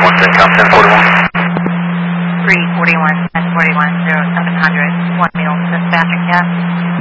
1041. 341, 1041, 0700, 1 meal, dispatching cat.